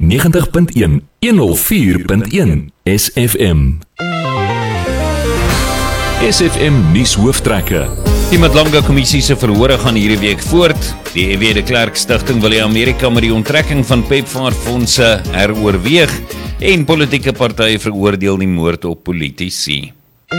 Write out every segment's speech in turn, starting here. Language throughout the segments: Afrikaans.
90.1 104.1 SFM. SFM nuus hooftrekke. Die Madlanga Kommissie se verhore gaan hierdie week voort. Die EW de Klerk Stichting wil Amerika met die onttrekking van PEPFAR-fondse heroorweeg en politieke partye veroordeel die moord op politici.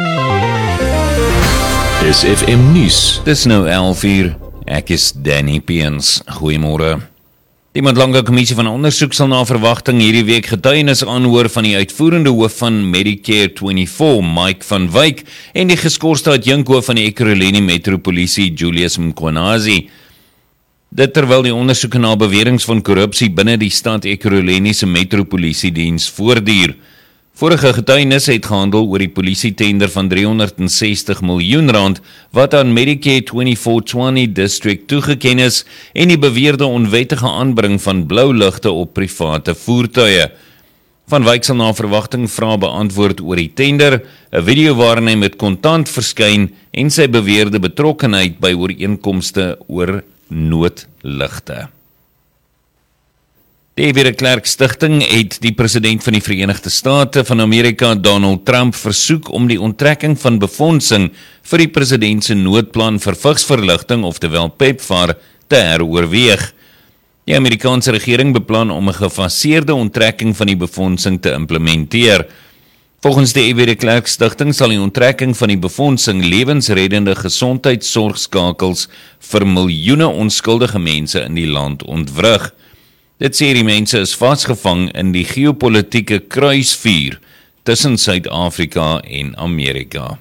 SFM nuus. Dis nou 11:00. Ek is Danny Peens. Goeiemôre. Die Madlanga Kommissie van Ondersoek sal na verwagting hierdie week getuienis aanhoor van die uitvoerende hoof van Medicare 24, Mike van Wyk, en die geskorste adjunkhoof van die Ekurhuleni Metropolisie, Julius Mkhwanazi. Dit terwyl die ondersoeke na beweringe van korrupsie binne die stad Ekurhuleni se Metropolisiediens voortduur. Vorige getuienis het gehandel oor die polisietender van R360 miljoen wat aan Medicare 24 Tshwane District toegeken is en die beweerde onwettige aanbring van blou ligte op private voertuie. Van Wyk sal na verwagting vrae beantwoord oor die tender, 'n video waarin hy met kontant verskyn en sy beweerde betrokkenheid by ooreenkomste oor noodligte. Die EW de Klerk Stichting het die president van die Verenigde State van Amerika, Donald Trump, versoek om die onttrekking van befondsing vir die president se noodplan vir vigsverligting, oftewel PEPFAR, te heroorweeg. Die Amerikaanse regering beplan om 'n gefaseerde onttrekking van die befondsing te implementeer. Volgens die EW de Klerk Stichting sal die onttrekking van die befondsing lewensreddende gesondheidsorgskakels vir miljoene onskuldige mense in die land ontwrig. Dit sê die mense is vasgevang in die geopolitieke kruisvuur tussen Suid-Afrika en Amerika.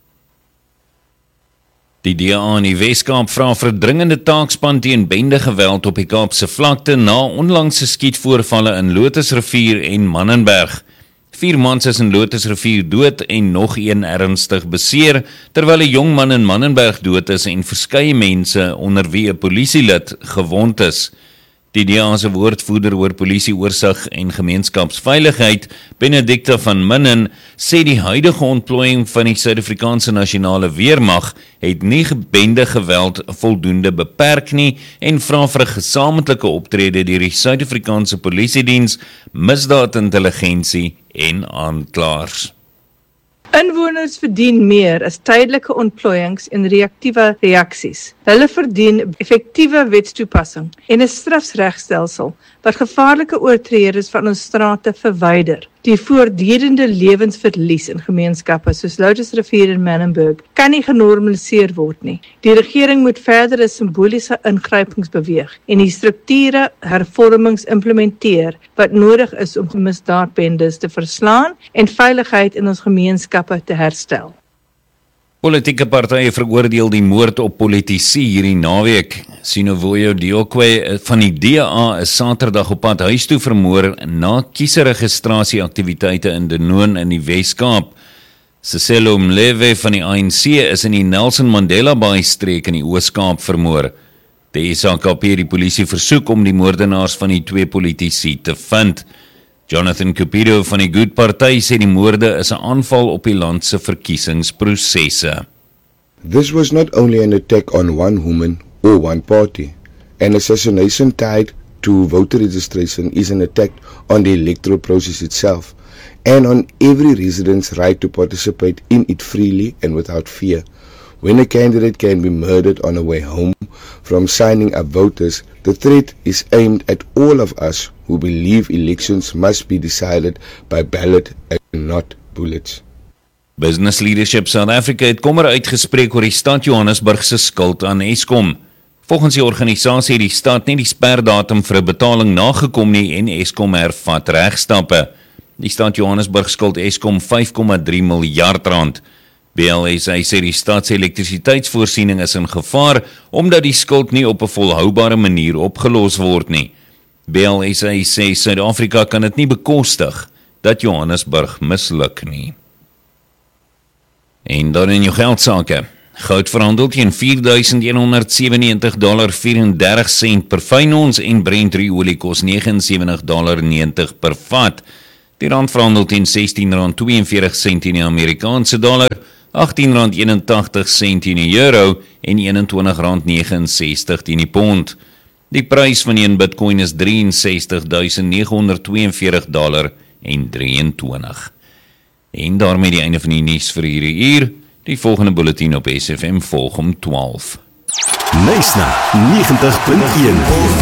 Die DA in die Weskaap vra vir dringende taakspan teen bendegeweld op die Kaapse vlakte na onlangse skietvoorvalle in Lotusrivier en Mannenberg. 4 mans is in Lotusrivier dood en nog 1 ernstig beseer, terwyl 'n jong man in Mannenberg dood is en verskeie mense onder wie 'n polisielid gewond is. Die DA se woordvoerder oor polisieoorsig en gemeenskapsveiligheid, Benedicta van Minnen, sê die huidige ontplooiing van die Suid-Afrikaanse nasionale weermag het nie bendegeweld voldoende beperk nie en vra vir 'n gesamentlike optrede deur die Suid-Afrikaanse Polisiediens, misdaadintelligensie en aanklaers. Inwoners verdien meer as tydelike ontplooiings en reaktiewe reaksies. Hulle verdien effektiewe wetstoepassing en 'n strafregstelsel wat gevaarlike oortreders van ons strate verwyder. Die voortdurende lewensverlies in gemeenskappe soos Lotusrivier en Mannenberg kan nie genormaliseer word nie. Die regering moet verdere simboliese ingrypings beweeg en die strukture hervormings implementeer wat nodig is om misdaadbendes te verslaan en veiligheid in ons gemeenskappe te herstel. Politieke partye veroordeel die moord op politici hierdie naweek. Sinovoyo Diokwe van die DA is Saterdag op pad huis toe vermoor na kiesregistrasieaktiwiteite in Denoon in die Weskaap. Siselo Mlewe van die ANC is in die Nelson Mandela Bay streek in die Oos-Kaap vermoor. Die SAKP het die polisie versoek om die moordenaars van die 2 politici te vind. Jonathan Cupido van die Good Party sê die moorde is 'n aanval op die land se verkiesingsprosesse. This was not only an attack on one woman or one party. An assassination tied to voter registration is an attack on the electoral process itself and on every resident's right to participate in it freely and without fear. When a candidate can be murdered on the way home from signing up voters, the threat is aimed at all of us who believe elections must be decided by ballot and not bullets. Business Leadership South Africa het kommer uitgespreek oor die stad Johannesburg se skuld aan Eskom. Volgens die organisasie het die stad nie die sperdatum vir 'n betaling nagekom nie en Eskom hervat regstappe. Die stad Johannesburg skuld Eskom R5,3 miljard. BLSA sê die stad se elektrisiteitsvoorsiening is in gevaar omdat die skuld nie op 'n volhoubare manier opgelos word nie. BLSA sê Suid-Afrika kan dit nie bekostig dat Johannesburg misluk nie. En dan in jou geldsake. Goud verhandel teen $4,197.34 per fyn ons en Brent olie kos $79.90 per vat. Die rand verhandel teen R16.42 in die Amerikaanse dollar, R18.81 in die euro en R21.69 in die pond. Die prys van 1 Bitcoin is $63,942,23. En daarmee die einde van die nuus vir hierdie uur. Die volgende bulletin op SFM volg om 12. Knysna 90.1